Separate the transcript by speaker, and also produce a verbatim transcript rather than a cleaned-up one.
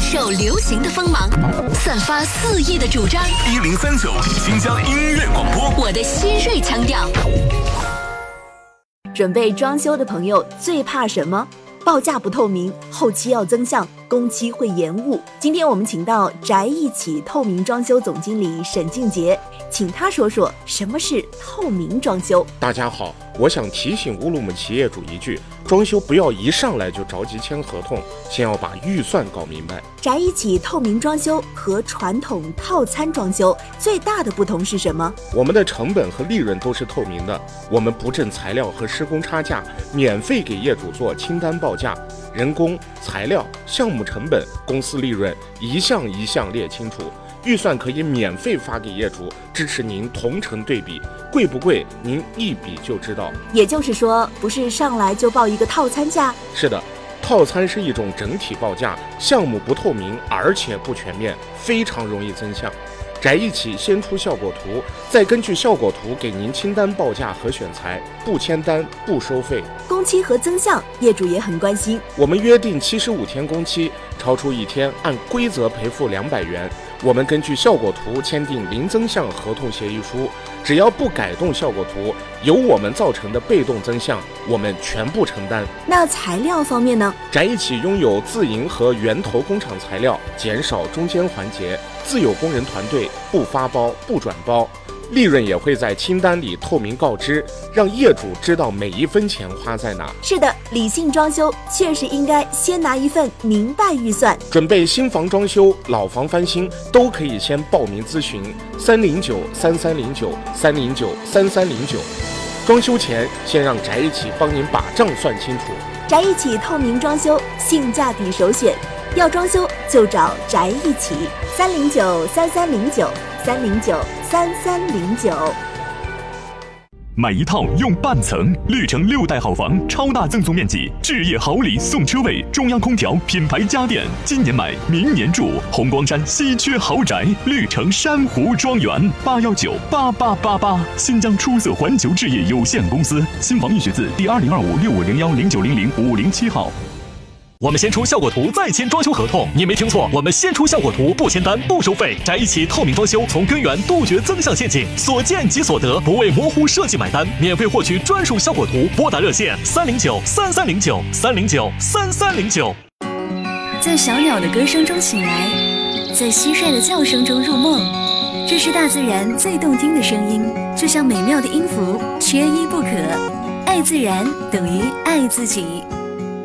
Speaker 1: 受流行的锋芒，散发肆意的主张。
Speaker 2: 一零三九新疆音乐广播，
Speaker 1: 我的新锐腔调。
Speaker 3: 准备装修的朋友最怕什么？报价不透明，后期要增项，工期会延误。今天我们请到宅一起透明装修总经理沈静杰，请他说说什么是透明装修。
Speaker 4: 大家好，我想提醒乌鲁木齐业主一句，装修不要一上来就着急签合同，先要把预算搞明白。
Speaker 3: 宅一起透明装修和传统套餐装修最大的不同是什么？
Speaker 4: 我们的成本和利润都是透明的，我们不挣材料和施工差价，免费给业主做清单报价，人工、材料、项目成本、公司利润一项一项列清楚，预算可以免费发给业主，支持您同城对比，贵不贵您一比就知道。
Speaker 3: 也就是说，不是上来就报一个套餐价？
Speaker 4: 是的，套餐是一种整体报价，项目不透明，而且不全面，非常容易增项。宅一起先出效果图，再根据效果图给您清单报价和选材，不签单不收费。
Speaker 3: 工期和增项，业主也很关心。
Speaker 4: 我们约定七十五天工期，超出一天按规则赔付两百元。我们根据效果图签订零增项合同协议书，只要不改动效果图，由我们造成的被动增项，我们全部承担。
Speaker 3: 那材料方面呢？
Speaker 4: 宅一起拥有自营和源头工厂材料，减少中间环节，自有工人团队，不发包不转包，利润也会在清单里透明告知，让业主知道每一分钱花在哪。
Speaker 3: 是的，理性装修确实应该先拿一份明白预算。
Speaker 4: 准备新房装修、老房翻新，都可以先报名咨询三零九三三零九三零九三三零九。装修前先让宅一起帮您把账算清楚。
Speaker 3: 宅一起透明装修，性价比首选，要装修就找宅一起。三零九三三零九三零九三三零九。
Speaker 5: 买一套用半层，绿城六代好房，超大赠送面积，置业好礼送车位，中央空调，品牌家电，今年买，明年住。红光山稀缺豪宅，绿城珊瑚庄园，八幺九八八八八。新疆出色环球置业有限公司，新房预选字第二零二五六五零幺零九零零五零七号。
Speaker 6: 我们先出效果图，再签装修合同。你没听错，我们先出效果图，不签单，不收费。宅一起透明装修，从根源杜绝增项陷阱，所见即所得，不为模糊设计买单。免费获取专属效果图，拨打热线三零九三三零九三零九三三零九。
Speaker 7: 在小鸟的歌声中醒来，在蟋蟀的叫声中入梦，这是大自然最动听的声音，就像美妙的音符，缺一不可。爱自然等于爱自己。